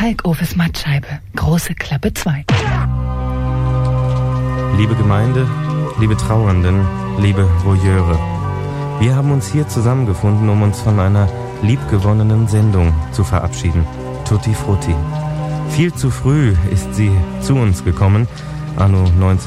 Kalkofes Mattscheibe, große Klappe 2. Liebe Gemeinde, liebe Trauernden, liebe Voyeure, wir haben uns hier zusammengefunden, um uns von einer liebgewonnenen Sendung zu verabschieden. Tutti Frutti. Viel zu früh ist sie zu uns gekommen, anno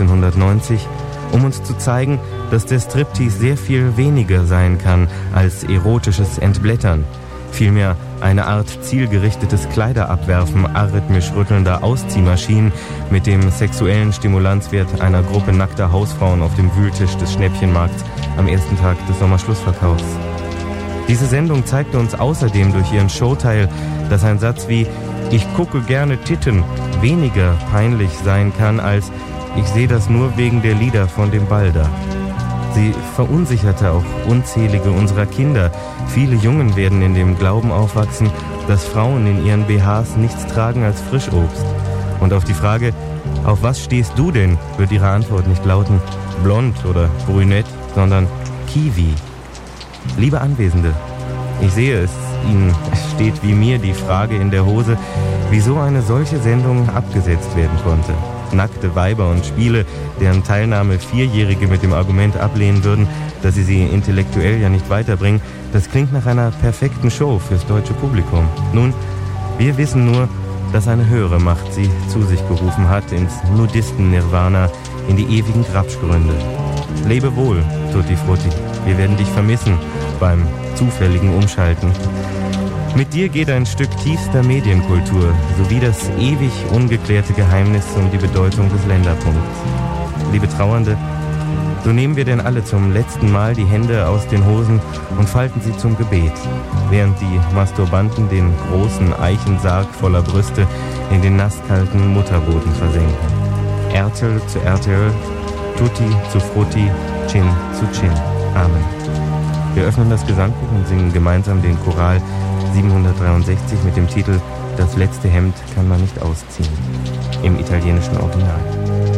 1990, um uns zu zeigen, dass der Striptease sehr viel weniger sein kann als erotisches Entblättern. Vielmehr eine Art zielgerichtetes Kleiderabwerfen arrhythmisch rüttelnder Ausziehmaschinen mit dem sexuellen Stimulanzwert einer Gruppe nackter Hausfrauen auf dem Wühltisch des Schnäppchenmarkts am ersten Tag des Sommerschlussverkaufs. Diese Sendung zeigte uns außerdem durch ihren Showteil, dass ein Satz wie »Ich gucke gerne Titten« weniger peinlich sein kann als »Ich sehe das nur wegen der Lieder von dem Balder«. Sie verunsicherte auch unzählige unserer Kinder. Viele Jungen werden in dem Glauben aufwachsen, dass Frauen in ihren BHs nichts tragen als Frischobst. Und auf die Frage, auf was stehst du denn, wird ihre Antwort nicht lauten blond oder brünett, sondern Kiwi. Liebe Anwesende, ich sehe es, Ihnen steht wie mir die Frage in der Hose, wieso eine solche Sendung abgesetzt werden konnte. Nackte Weiber und Spiele, deren Teilnahme Vierjährige mit dem Argument ablehnen würden, dass sie intellektuell ja nicht weiterbringen, das klingt nach einer perfekten Show fürs deutsche Publikum. Nun, wir wissen nur, dass eine höhere Macht sie zu sich gerufen hat ins Nudisten-Nirvana, in die ewigen Grabschgründe. Lebe wohl, Tutti Frutti, wir werden dich vermissen beim zufälligen Umschalten. Mit dir geht ein Stück tiefster Medienkultur sowie das ewig ungeklärte Geheimnis um die Bedeutung des Länderpunkts. Liebe Trauernde, so nehmen wir denn alle zum letzten Mal die Hände aus den Hosen und falten sie zum Gebet, während die Masturbanten den großen Eichensarg voller Brüste in den nasskalten Mutterboden versenken. Ertel zu Ertel, Tutti zu Frutti, Chin zu Chin. Amen. Wir öffnen das Gesangbuch und singen gemeinsam den Choral 763 mit dem Titel »Das letzte Hemd kann man nicht ausziehen« im italienischen Original.